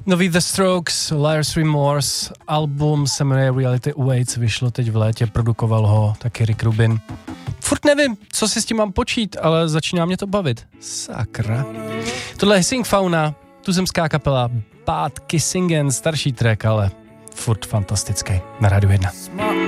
Nový The Strokes, Liar's Remorse, album se jmenuje Reality Awaits, vyšlo teď v létě, produkoval ho taky Rick Rubin. Furt nevím, co si s tím mám počít, ale začíná mě to bavit. Sakra. Tohle je Hissing Fauna, tuzemská kapela, Bad Kissingen, starší track, ale furt fantastický. Na Rádiu 1.